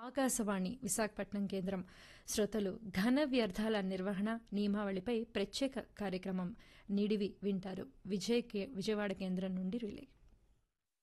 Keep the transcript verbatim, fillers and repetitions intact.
ఆకాశవాణి విశాఖపట్నం కేంద్రం శ్రోతలు ఘన వ్యర్థాల నిర్వహణ నియమావళిపై ప్రత్యేక కార్యక్రమం నిడివి వింటారు. విజయ్ కే- విజయవాడ కేంద్రం నుండి రిలే.